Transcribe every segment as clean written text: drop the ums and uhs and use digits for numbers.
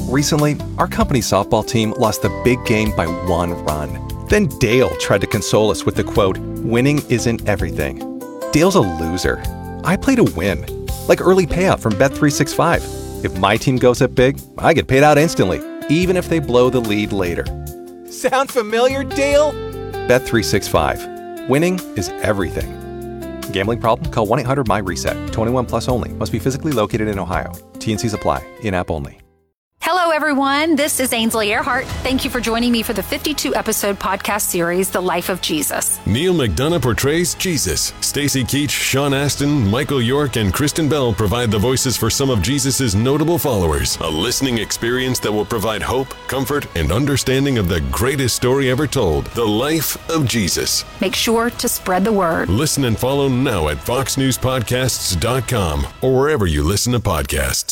Recently, our company softball team lost the big game by 1 run. Then Dale tried to console us with the quote, "Winning isn't everything." Dale's a loser. I play to win, like early payout from Bet365. If my team goes up big, I get paid out instantly, even if they blow the lead later. Sound familiar, Dale? Bet365. Winning is everything. Gambling problem? Call 1-800-MY-RESET. 21 plus only. Must be physically located in Ohio. T&Cs apply. In-app only. Hello, everyone. This is Ainsley Earhart. Thank you for joining me for the 52-episode podcast series, The Life of Jesus. Neil McDonough portrays Jesus. Stacy Keach, Sean Astin, Michael York, and Kristen Bell provide the voices for some of Jesus' notable followers. A listening experience that will provide hope, comfort, and understanding of the greatest story ever told, The Life of Jesus. Make sure to spread the word. Listen and follow now at foxnewspodcasts.com or wherever you listen to podcasts.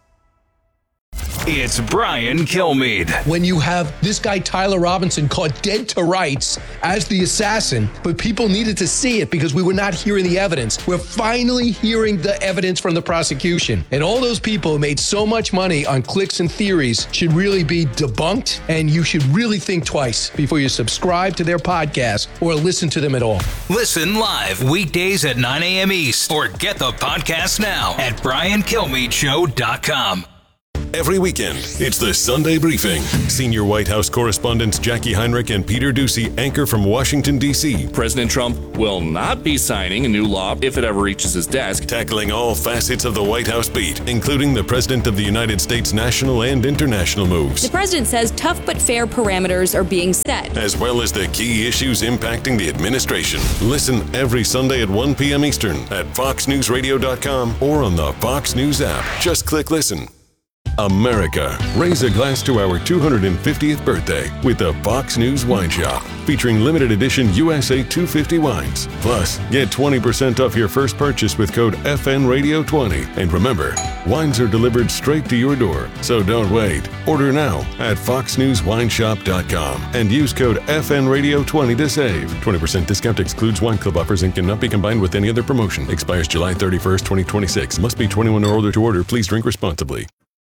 It's Brian Kilmeade. When you have this guy, Tyler Robinson, caught dead to rights as the assassin, but people needed to see it because we were not hearing the evidence. We're finally hearing the evidence from the prosecution. And all those people who made so much money on clicks and theories should really be debunked, and you should really think twice before you subscribe to their podcast or listen to them at all. Listen live weekdays at 9 a.m. East or get the podcast now at briankilmeadshow.com. Every weekend, it's the Sunday Briefing. Senior White House correspondents Jackie Heinrich and Peter Doocy anchor from Washington, D.C. President Trump will not be signing a new law if it ever reaches his desk. Tackling all facets of the White House beat, including the President of the United States' national and international moves. The president says tough but fair parameters are being set, as well as the key issues impacting the administration. Listen every Sunday at 1 p.m. Eastern at foxnewsradio.com or on the Fox News app. Just click listen. America, raise a glass to our 250th birthday with the Fox News Wine Shop, featuring limited edition USA 250 wines. Plus, get 20% off your first purchase with code FNRadio20. And remember, wines are delivered straight to your door, so don't wait. Order now at foxnewswineshop.com and use code FNRadio20 to save. 20% discount excludes wine club offers and cannot be combined with any other promotion. Expires July 31st, 2026. Must be 21 or older to order. Please drink responsibly.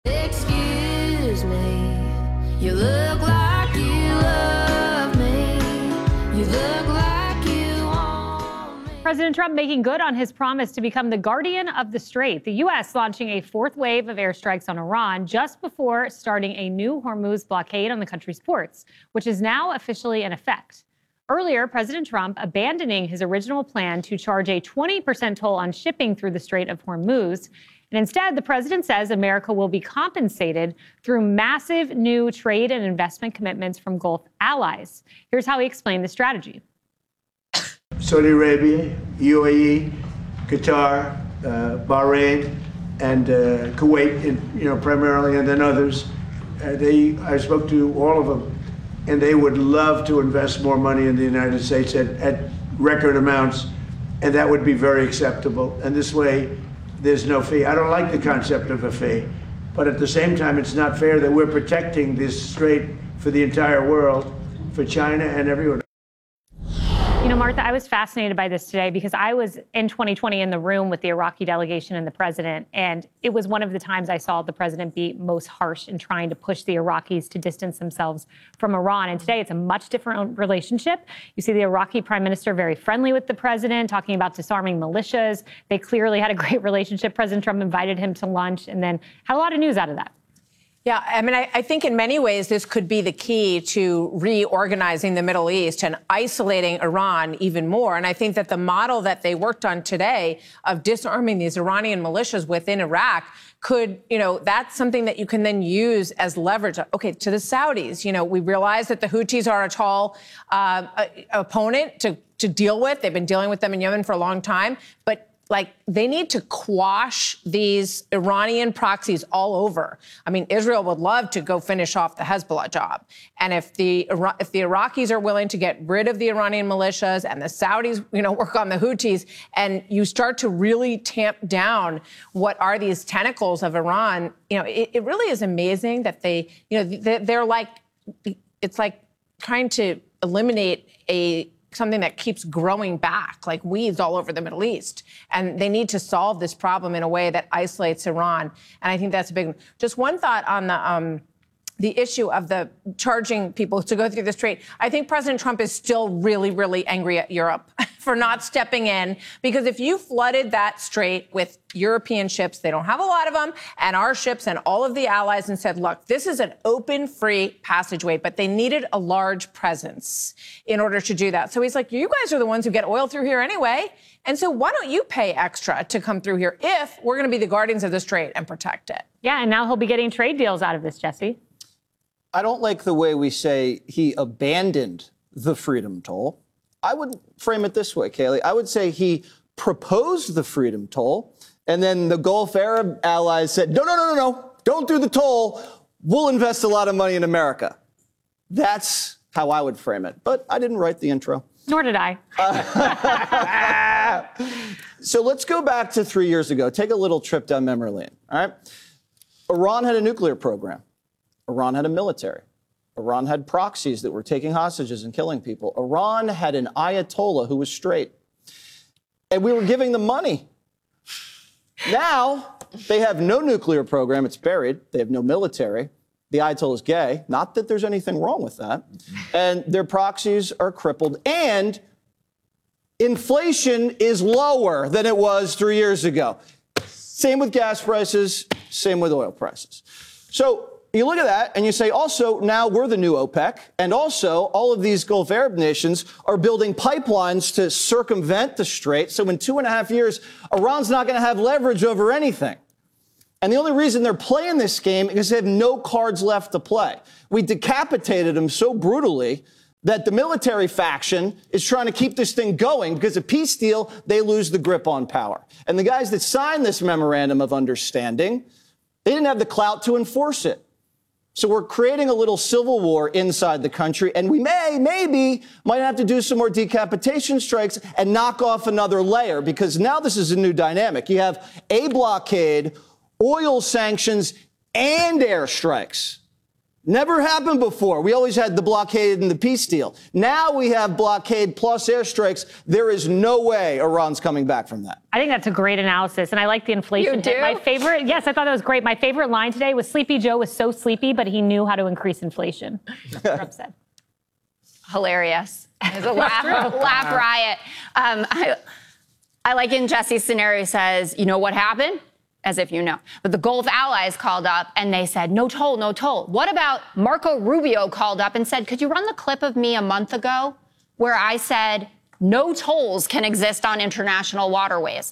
Excuse me, you look like you love me. You look like you want me. President Trump making good on his promise to become the guardian of the Strait. The U.S. launching a fourth wave of airstrikes on Iran just before starting a new Hormuz blockade on the country's ports, which is now officially in effect. Earlier, President Trump abandoning his original plan to charge a 20% toll on shipping through the Strait of Hormuz. And instead, the president says America will be compensated through massive new trade and investment commitments from Gulf allies. Here's how he explained the strategy. Saudi Arabia, UAE, Qatar, Bahrain, and Kuwait, primarily, and then others. I spoke to all of them, and they would love to invest more money in the United States at record amounts, and that would be very acceptable. And this way, there's no fee. I don't like the concept of a fee, but at the same time, it's not fair that we're protecting this strait for the entire world, for China and everyone. You know, Martha, I was fascinated by this today because I was in 2020 in the room with the Iraqi delegation and the president, and it was one of the times I saw the president be most harsh in trying to push the Iraqis to distance themselves from Iran. And today it's a much different relationship. You see the Iraqi prime minister very friendly with the president, talking about disarming militias. They clearly had a great relationship. President Trump invited him to lunch and then had a lot of news out of that. Yeah, I mean, I think in many ways this could be the key to reorganizing the Middle East and isolating Iran even more. And I think that the model that they worked on today of disarming these Iranian militias within Iraq could, that's something that you can then use as leverage. Okay, to the Saudis, we realize that the Houthis are a tall opponent to deal with. They've been dealing with them in Yemen for a long time, but they need to quash these Iranian proxies all over. I mean, Israel would love to go finish off the Hezbollah job. And if the Iraqis are willing to get rid of the Iranian militias and the Saudis, work on the Houthis, and you start to really tamp down what are these tentacles of Iran, it really is amazing that they're like, it's like trying to eliminate a something that keeps growing back like weeds all over the Middle East. And they need to solve this problem in a way that isolates Iran. And I think that's a big one. Just one thought on the issue of the charging people to go through the strait. I think President Trump is still really, really angry at Europe for not stepping in, because if you flooded that strait with European ships, they don't have a lot of them, and our ships and all of the allies, and said, look, this is an open, free passageway, but they needed a large presence in order to do that. So he's like, you guys are the ones who get oil through here anyway, and so why don't you pay extra to come through here if we're going to be the guardians of the strait and protect it? Yeah, and now he'll be getting trade deals out of this, Jesse. I don't like the way we say he abandoned the freedom toll. I would frame it this way, Kayleigh. I would say he proposed the freedom toll, and then the Gulf Arab allies said, no, don't do the toll. We'll invest a lot of money in America. That's how I would frame it. But I didn't write the intro. Nor did I. So let's go back to 3 years ago. Take a little trip down memory lane, all right? Iran had a nuclear program. Iran had a military. Iran had proxies that were taking hostages and killing people. Iran had an Ayatollah who was straight. And we were giving them money. Now, they have no nuclear program. It's buried. They have no military. The Ayatollah is gay. Not that there's anything wrong with that. And their proxies are crippled. And inflation is lower than it was 3 years ago. Same with gas prices. Same with oil prices. So you look at that and you say, also, now we're the new OPEC. And also, all of these Gulf Arab nations are building pipelines to circumvent the strait. So in 2.5 years, Iran's not going to have leverage over anything. And the only reason they're playing this game is because they have no cards left to play. We decapitated them so brutally that the military faction is trying to keep this thing going, because a peace deal, they lose the grip on power. And the guys that signed this memorandum of understanding, they didn't have the clout to enforce it. So we're creating a little civil war inside the country, and we maybe might have to do some more decapitation strikes and knock off another layer, because now this is a new dynamic. You have a blockade, oil sanctions, and airstrikes. Never happened before. We always had the blockade and the peace deal. Now we have blockade plus airstrikes. There is no way Iran's coming back from that. I think that's a great analysis, and I like the inflation. You do? My favorite, yes, I thought that was great. My favorite line today was Sleepy Joe was so sleepy, but he knew how to increase inflation. Trump said. Hilarious. It's a laugh riot. I like in Jesse's scenario says, you know what happened? As if you know. But the Gulf allies called up and they said, no toll, no toll. What about Marco Rubio called up and said, could you run the clip of me a month ago where I said no tolls can exist on international waterways?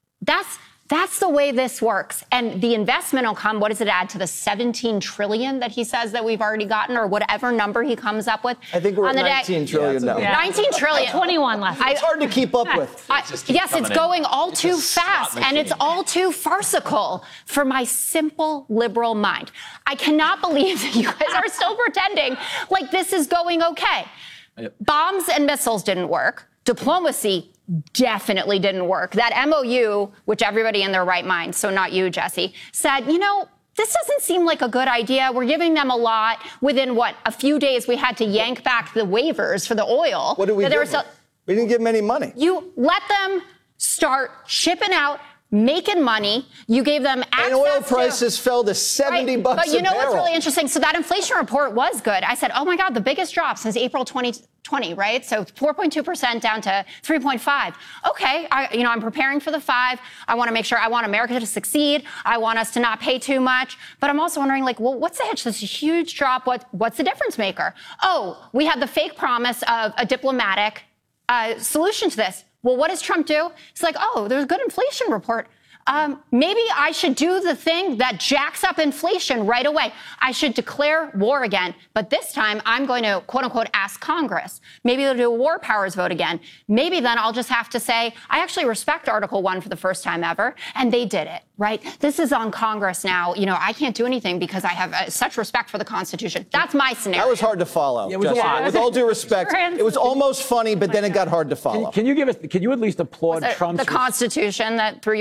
That's the way this works. And the investment will come, what does it add to the 17 trillion that he says that we've already gotten, or whatever number he comes up with? I think we're at 19 trillion now. 19 trillion. 21 left. It's hard to keep up with. Yes, it's going all too fast, and it's all too farcical for my simple liberal mind. I cannot believe that you guys are still pretending like this is going okay. Bombs and missiles didn't work. Diplomacy definitely didn't work. That MOU, which everybody in their right mind, so not you, Jesse, said, you know, this doesn't seem like a good idea. We're giving them a lot. Within, a few days, we had to yank back the waivers for the oil. What did we do? We didn't give them any money. You let them start shipping out, making money. You gave them access and oil prices fell to $70 But you know a barrel. what's really interesting? So that inflation report was good. I said, oh my God, the biggest drop since April 2020, right? So 4.2% down to 3.5. Okay, I'm preparing for the 5. I want to make sure I want America to succeed. I want us to not pay too much. But I'm also wondering, what's the hitch? This is a huge drop. What's the difference maker? Oh, we had the fake promise of a diplomatic solution to this. Well, what does Trump do? It's like, oh, there's a good inflation report. Maybe I should do the thing that jacks up inflation right away. I should declare war again. But this time, I'm going to, quote unquote, ask Congress. Maybe they'll do a war powers vote again. Maybe then I'll just have to say, I actually respect Article 1 for the first time ever. And they did it, right? This is on Congress now. I can't do anything because I have such respect for the Constitution. That's my scenario. That was hard to follow. Yeah, it was a lot. With all due respect, it was almost funny, but then it got hard to follow. Can you at least applaud Trump's... The Constitution that threw you off? No.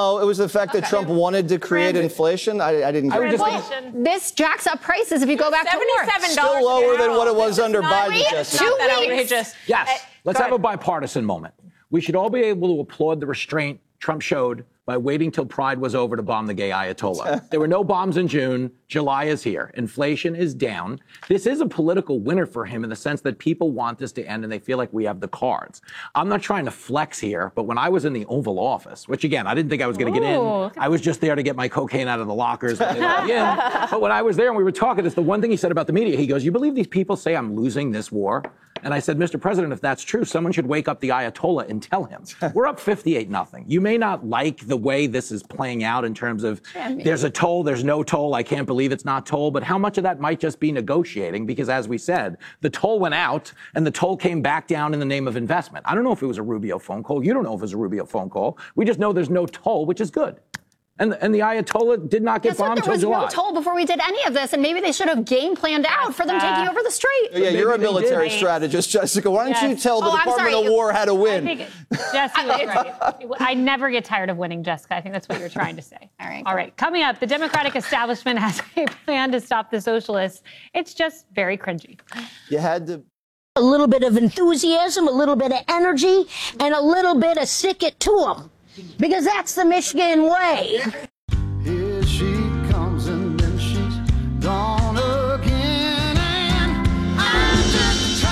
No, it was the fact that Trump wanted to create inflation. I didn't get it. This jacks up prices if you go back to work. $77 Still lower than what it was under Biden, It's Jessica. not that outrageous. Yes. Let's have a bipartisan moment. We should all be able to applaud the restraint Trump showed by waiting till Pride was over to bomb the gay Ayatollah. There were no bombs in June. July is here. Inflation is down. This is a political winner for him in the sense that people want this to end and they feel like we have the cards. I'm not trying to flex here, but when I was in the Oval Office, which again, I didn't think I was going to get in. I was just there to get my cocaine out of the lockers. When they let me in. But when I was there and we were talking, it's the one thing he said about the media. He goes, "You believe these people say I'm losing this war?" And I said, "Mr. President, if that's true, someone should wake up the Ayatollah and tell him." We're up 58-0. You may not like the way this is playing out in terms of there's a toll, there's no toll. I can't believe it's not toll. But how much of that might just be negotiating? Because as we said, the toll went out and the toll came back down in the name of investment. I don't know if it was a Rubio phone call. You don't know if it was a Rubio phone call. We just know there's no toll, which is good. And the Ayatollah did not get bombed until July. There was no toll before we did any of this, and maybe they should have game planned out for them taking over the strait. Yeah, you're a military strategist, Jessica. Why don't you tell the Department of War how to win? I think Jesse was right. I never get tired of winning, Jessica. I think that's what you're trying to say. All right. Coming up, the Democratic establishment has a plan to stop the socialists. It's just very cringy. You had to. A little bit of enthusiasm, a little bit of energy, and a little bit of stick it to them. Because that's the Michigan way. Here she comes and then she's gone again. And I'm just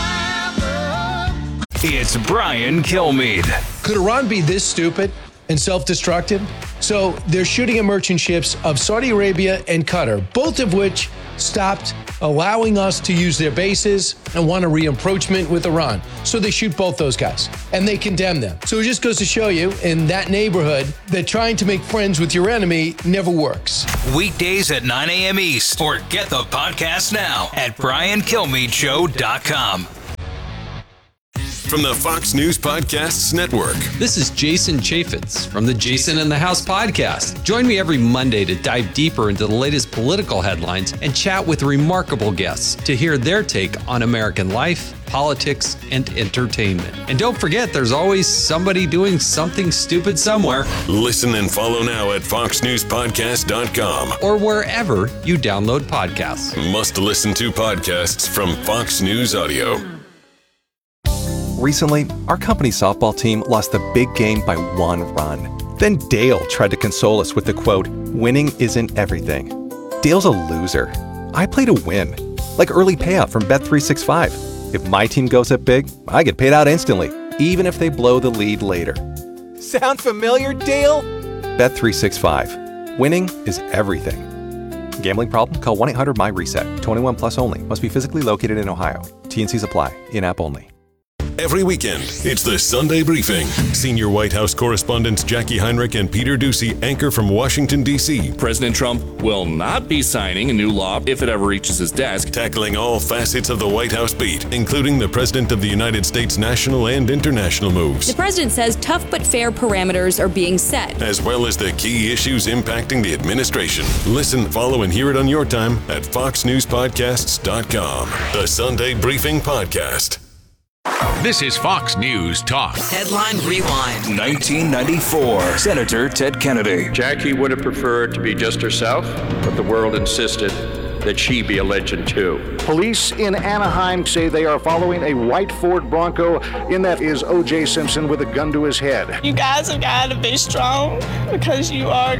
tired. It's Brian Kilmeade. Could Iran be this stupid and self-destructive? So they're shooting at merchant ships of Saudi Arabia and Qatar, both of which stopped allowing us to use their bases and want a re-approachment with Iran. So they shoot both those guys and they condemn them. So it just goes to show you in that neighborhood that trying to make friends with your enemy never works. Weekdays at 9 a.m. East, or get the podcast now at BrianKilmeadeShow.com. From the Fox News Podcasts Network. This is Jason Chaffetz from the Jason in the House podcast. Join me every Monday to dive deeper into the latest political headlines and chat with remarkable guests to hear their take on American life, politics, and entertainment. And don't forget, there's always somebody doing something stupid somewhere. Listen and follow now at foxnewspodcast.com or wherever you download podcasts. Must listen to podcasts from Fox News Audio. Recently, our company softball team lost the big game by 1 run. Then Dale tried to console us with the quote, "Winning isn't everything." Dale's a loser. I play to win, like early payout from Bet365. If my team goes up big, I get paid out instantly, even if they blow the lead later. Sound familiar, Dale? Bet365. Winning is everything. Gambling problem? Call 1-800-MY-RESET. 21 plus only. Must be physically located in Ohio. T&Cs apply. In-app only. Every weekend, it's the Sunday Briefing. Senior White House correspondents Jackie Heinrich and Peter Doocy anchor from Washington, D.C. President Trump will not be signing a new law if it ever reaches his desk. Tackling all facets of the White House beat, including the President of the United States national and international moves. The president says tough but fair parameters are being set, as well as the key issues impacting the administration. Listen, follow, and hear it on your time at foxnewspodcasts.com. The Sunday Briefing Podcast. This is Fox News Talk. Headline Rewind. 1994. Senator Ted Kennedy. Jackie would have preferred to be just herself, but the world insisted that she be a legend too. Police in Anaheim say they are following a white Ford Bronco. In that is O.J. Simpson with a gun to his head. You guys have got to be strong because you are.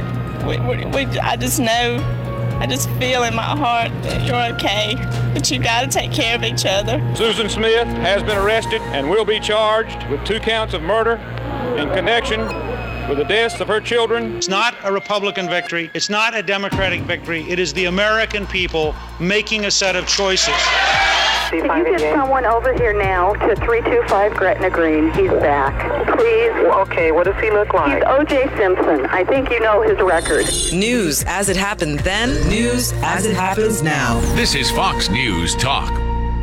I just know. I just feel in my heart that you're okay, but you got to take care of each other. Susan Smith has been arrested and will be charged with 2 counts of murder in connection with the deaths of her children. It's not a Republican victory. It's not a Democratic victory. It is the American people making a set of choices. Can you get someone over here now to 325 Gretna Green? He's back. Please. Okay, what does he look like? He's O.J. Simpson. I think you know his record. News as it happened then, news as it happens now. This is Fox News Talk.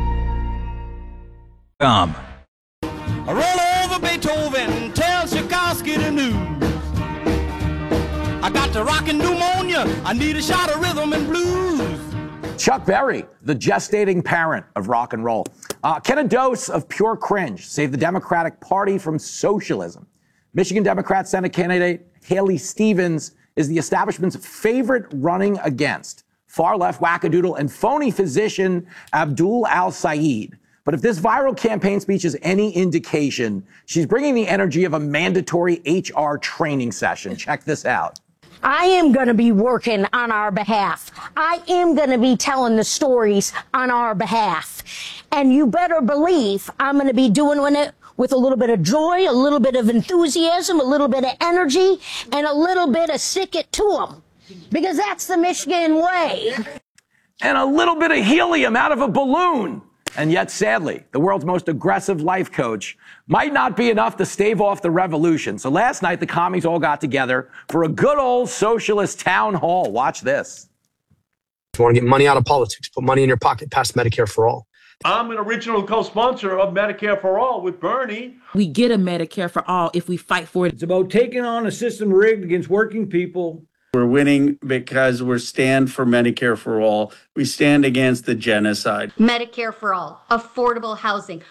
I roll over Beethoven, tell Tchaikovsky the news. I got the rockin' pneumonia, I need a shot of rhythm and blues. Chuck Berry, the gestating parent of rock and roll. Can a dose of pure cringe save the Democratic Party from socialism? Michigan Democrat Senate candidate Haley Stevens is the establishment's favorite running against far-left wackadoodle and phony physician Abdul Al-Sayed. But if this viral campaign speech is any indication, she's bringing the energy of a mandatory HR training session. Check this out. I am going to be working on our behalf. I am going to be telling the stories on our behalf. And you better believe I'm going to be doing it with a little bit of joy, a little bit of enthusiasm, a little bit of energy, and a little bit of sick it to them. Because that's the Michigan way. And a little bit of helium out of a balloon. And yet, sadly, the world's most aggressive life coach might not be enough to stave off the revolution. So last night, the commies all got together for a good old socialist town hall. Watch this. If you want to get money out of politics, put money in your pocket, pass Medicare for all. I'm an original co-sponsor of Medicare for All with Bernie. We get a Medicare for all if we fight for it. It's about taking on a system rigged against working people. We're winning because we stand for Medicare for all. We stand against the genocide. Medicare for all, affordable housing.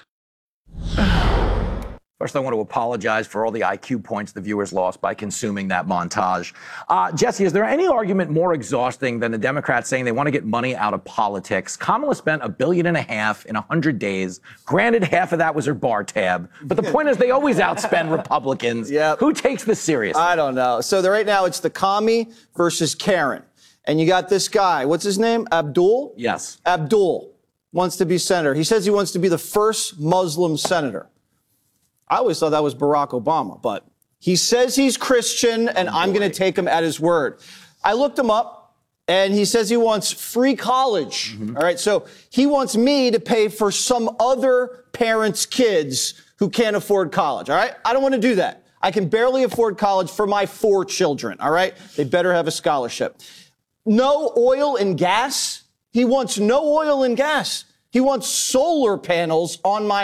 First, I want to apologize for all the IQ points the viewers lost by consuming that montage. Jesse, is there any argument more exhausting than the Democrats saying they want to get money out of politics? Kamala spent $1.5 billion in 100 days. Granted, half of that was her bar tab. But the point is they always outspend Republicans. Yep. Who takes this seriously? I don't know. So right now it's the commie versus Karen. And you got this guy. What's his name? Abdul? Yes. Abdul wants to be senator. He says he wants to be the first Muslim senator. I always thought that was Barack Obama, but he says he's Christian, and I'm going to take him at his word. I looked him up, and he says he wants free college. All right, so he wants me to pay for some other parents' kids who can't afford college. All right, I don't want to do that. I can barely afford college for my 4 children. All right, they better have a scholarship. No oil and gas. He wants no oil and gas. He wants solar panels on my